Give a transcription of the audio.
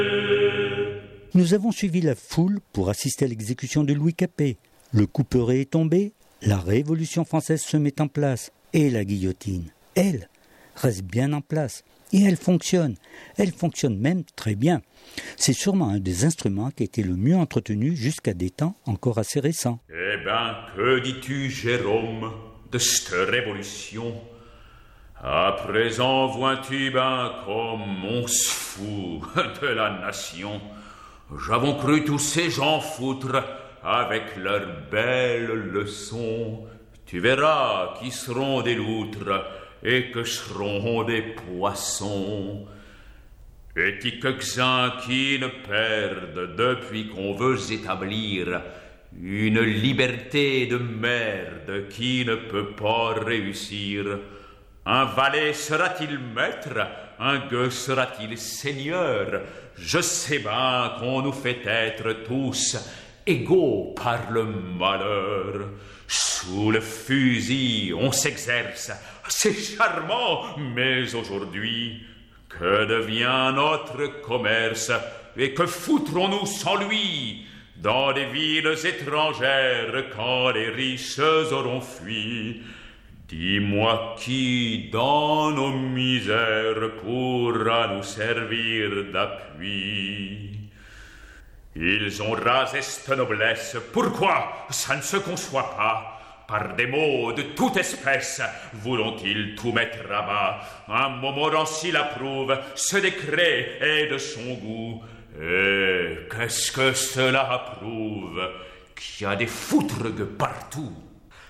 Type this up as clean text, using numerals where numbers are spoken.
Nous avons suivi la foule pour assister à l'exécution de Louis Capet. Le couperet est tombé, la Révolution française se met en place et la guillotine, elle, reste bien en place. Et elle fonctionne même très bien. C'est sûrement un des instruments qui a été le mieux entretenu jusqu'à des temps encore assez récents. Eh ben, que dis-tu, Jérôme, de cette révolution? À présent, vois-tu ben comme on se fout de la nation. J'avons cru tous ces gens foutre avec leurs belles leçons. Tu verras qui seront des loutres et que seront des poissons. Et quelques-uns qui ne perdent depuis qu'on veut établir une liberté de merde qui ne peut pas réussir. Un valet sera-t-il maître? Un gueux sera-t-il seigneur? Je sais bien qu'on nous fait être tous égaux par le malheur. Sous le fusil, on s'exerce. C'est charmant, mais aujourd'hui, que devient notre commerce? Et que foutrons-nous sans lui dans les villes étrangères quand les riches auront fui? Dis-moi qui, dans nos misères, pourra nous servir d'appui? Ils ont rasé cette noblesse. Pourquoi? Ça ne se conçoit pas. Par des mots de toute espèce, voulont-ils tout mettre à bas? Un Montmorency l'approuve, ce décret est de son goût. Et qu'est-ce que cela prouve? Qu'il y a des foutrigues partout.